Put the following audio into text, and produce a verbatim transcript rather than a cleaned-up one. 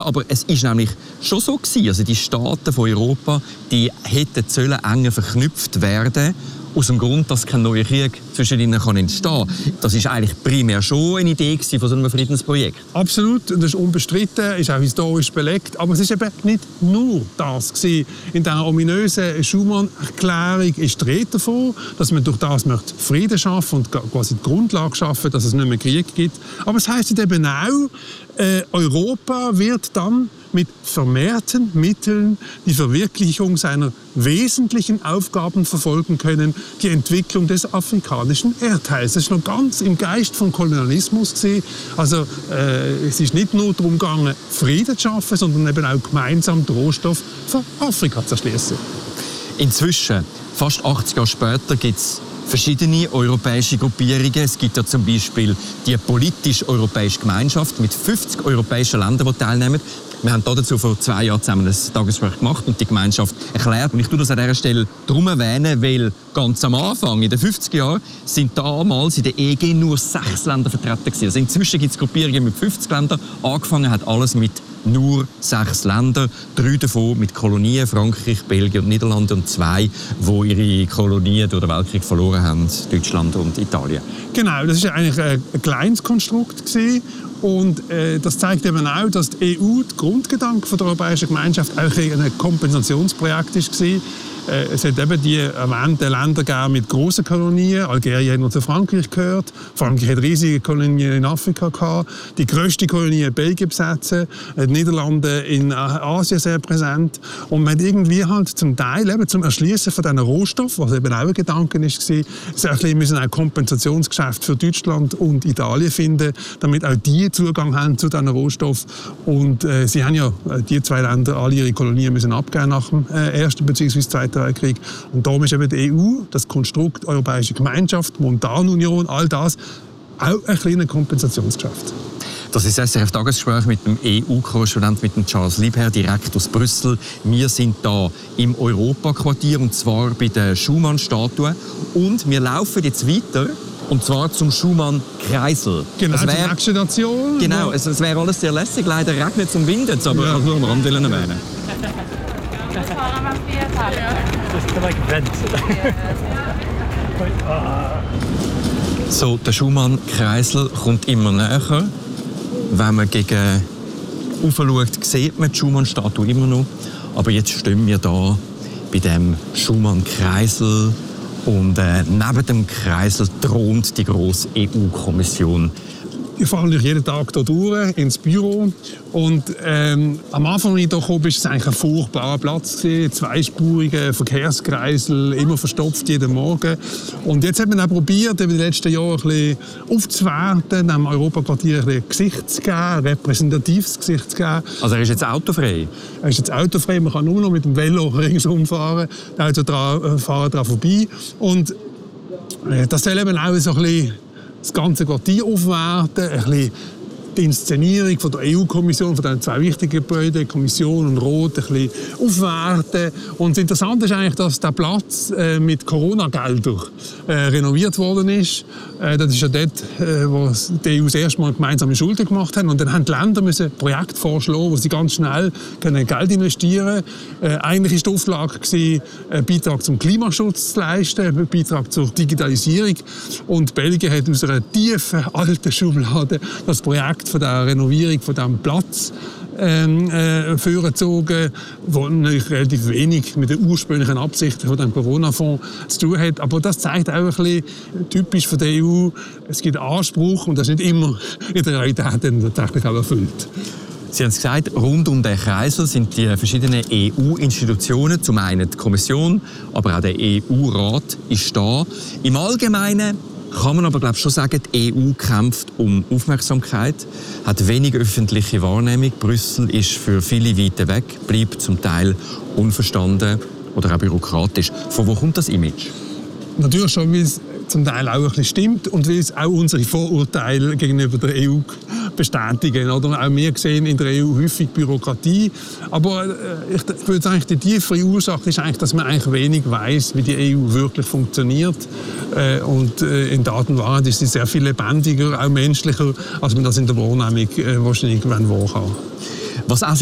Aber es ist nämlich schon so gewesen, also die Staaten von Europa, die hätten sollen enger verknüpft werden, aus dem Grund, dass kein neuer Krieg zwischen ihnen entstehen kann. Das ist eigentlich primär schon eine Idee von so einem Friedensprojekt. Absolut, das ist unbestritten, ist auch historisch belegt. Aber es ist eben nicht nur das gewesen. In dieser ominösen Schuman-Erklärung ist die Rede davon, dass man durch das Frieden schaffen und quasi die Grundlage schaffen, dass es nicht mehr Krieg gibt. Aber es heisst eben auch, äh, Europa wird dann mit vermehrten Mitteln die Verwirklichung seiner wesentlichen Aufgaben verfolgen können, die Entwicklung des afrikanischen Erdteils. Das ist noch ganz im Geist von Kolonialismus gewesen. Also äh, es ist nicht nur darum gegangen, Frieden zu schaffen, sondern eben auch gemeinsam den Rohstoff für Afrika zu erschließen. Inzwischen, fast achtzig Jahre später, gibt es verschiedene europäische Gruppierungen. Es gibt ja zum Beispiel die politisch-europäische Gemeinschaft mit fünfzig europäischen Ländern, die teilnehmen. Wir haben dazu vor zwei Jahren zusammen ein Tagesgespräch gemacht und die Gemeinschaft erklärt. Und ich tue das an dieser Stelle darum erwähnen, weil ganz am Anfang, in den fünfziger Jahren, sind damals in der E G nur sechs Länder vertreten gewesen. Also inzwischen gibt es Gruppierungen mit fünfzig Ländern. Angefangen hat alles mit nur sechs Ländern, drei davon mit Kolonien, Frankreich, Belgien und Niederlande und zwei, die ihre Kolonien durch den Weltkrieg verloren haben, Deutschland und Italien. Genau, das war eigentlich ein kleines Konstrukt gewesen. Und äh, das zeigt eben auch, dass die E U, der Grundgedanke von der Europäischen Gemeinschaft, auch ein Kompensationsprojekt war. Äh, es hat eben die erwähnten Länder gegeben mit grossen Kolonien. Algerien hat noch zu Frankreich gehört. Frankreich hat riesige Kolonien in Afrika gehabt. Die grösste Kolonie in Belgien besetzen. Die Niederlande in Asien sehr präsent. Und man hat irgendwie halt zum Teil eben zum Erschließen von diesen Rohstoffen, was eben auch ein Gedanke war, wir müssen auch Kompensationsgeschäfte für Deutschland und Italien finden, damit auch die Zugang haben zu diesen Rohstoffen. Und äh, sie haben ja, die zwei Länder, alle ihre Kolonien müssen abgeben nach dem äh, Ersten bzw. Zweiten Weltkrieg. Und darum ist eben die E U, das Konstrukt Europäische Gemeinschaft, Montanunion, all das, auch ein kleines Kompensationsgeschäft. Das ist das S R F-Tagesgespräch mit dem E U-Korrespondent, mit dem Charles Liebherr, direkt aus Brüssel. Wir sind hier im Europaquartier, und zwar bei der Schumann-Statue. Und wir laufen jetzt weiter, und zwar zum Schumann-Kreisel. Genau, es wär, zur nächsten Station. Genau, es, es wäre alles sehr lässig. Leider regnet es und windet es, aber ja. Ich nur am Rand erwähnen. Das fahren wir vier Tage. Das ist like vent. So, der Schumann-Kreisel kommt immer näher. Wenn man gegen rauf schaut, sieht man die Schumann-Statue immer noch. Aber jetzt stehen wir hier bei dem Schumann-Kreisel. Und äh, neben dem Kreisel thront die grosse E U-Kommission. Ich fahre natürlich jeden Tag hier durch, ins Büro. Und ähm, am Anfang, als ich hier kam, war es eigentlich ein furchtbarer Platz. Zweispurige Verkehrskreisel, immer verstopft jeden Morgen. Und jetzt hat man auch probiert, in den letzten Jahren ein bisschen aufzuwerten, dem Europaquartier ein, ein Gesicht zu geben, ein repräsentatives Gesicht zu geben. Also er ist jetzt autofrei? Er ist jetzt autofrei, man kann nur noch mit dem Velo ringsum fahren. Die Autos fahren daran vorbei. Und äh, das soll eben auch so ein bisschen das ganze Quartier aufwerten, ein bisschen die Inszenierung von der E U-Kommission, von den zwei wichtigen Gebäuden, Kommission und Rot, ein bisschen aufwerten. Und das Interessante ist eigentlich, dass der Platz äh, mit Corona-Geldern äh, renoviert worden ist. Äh, das ist ja dort, äh, wo die E U das erste Mal gemeinsame Schulden gemacht haben. Und dann haben die Länder müssen Projekte vorschlagen, wo sie ganz schnell können Geld investieren können. Äh, eigentlich war die Auflage gewesen, einen Beitrag zum Klimaschutz zu leisten, einen Beitrag zur Digitalisierung. Und Belgien hat aus einer tiefen, alten Schublade das Projekt von der Renovierung von diesem Platz ähm, äh, vorgezogen, wo natürlich relativ wenig mit den ursprünglichen Absichten von dem Corona-Fonds zu tun hat. Aber das zeigt auch ein bisschen typisch für die E U, es gibt Anspruch und das ist nicht immer in der Realität tatsächlich auch erfüllt. Sie haben es gesagt, rund um den Kreisel sind die verschiedenen E U-Institutionen, zum einen die Kommission, aber auch der E U-Rat ist da. Im Allgemeinen kann man aber glaub, schon sagen, die E U kämpft um Aufmerksamkeit, hat wenig öffentliche Wahrnehmung. Brüssel ist für viele weit weg, bleibt zum Teil unverstanden oder auch bürokratisch. Von wo kommt das Image? Natürlich schon, weil es zum Teil auch ein bisschen stimmt und weil es auch unsere Vorurteile gegenüber der E U bestätigen. Oder auch wir sehen in der E U häufig Bürokratie. Aber ich würde sagen, die tiefere Ursache ist eigentlich, dass man eigentlich wenig weiß, wie die E U wirklich funktioniert. Und in der Art und Wahrheit ist sie sehr viel lebendiger, auch menschlicher, als man das in der Wahrnehmung wahrscheinlich wahrhaben kann. Was auch